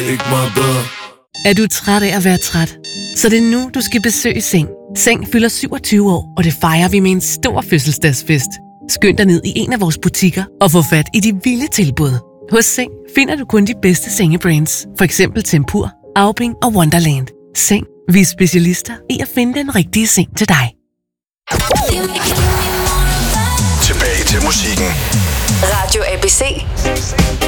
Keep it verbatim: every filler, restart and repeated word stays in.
ikke meget bedre. Er du træt af at være træt? Så det er nu, du skal besøge Seng. Seng fylder syvogtyve år, og det fejrer vi med en stor fødselsdagsfest. Skynd dig ned i en af vores butikker og få fat i de vilde tilbud. Hos Seng finder du kun de bedste sengebrands. For eksempel Tempur, Aubing og Wonderland. Seng. Vi er specialister i at finde den rigtige seng til dig. Tilbage til musikken. Radio A B C.